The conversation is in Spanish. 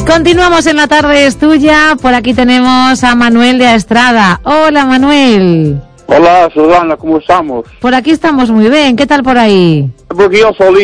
Continuamos en La Tarde es Tuya. Por aquí tenemos a Manuel de Estrada. Hola, Manuel. Hola, Susana, ¿cómo estamos? Por aquí estamos muy bien. ¿Qué tal por ahí? Porque yo soy